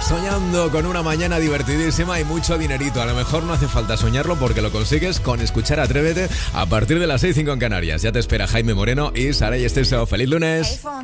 soñando con una mañana divertidísima y mucho dinerito. A lo mejor no hace falta soñarlo porque lo consigues con escuchar Atrévete a partir de las 6:05 en Canarias. Ya te espera Jaime Moreno y Saray Esteso. ¡Feliz lunes!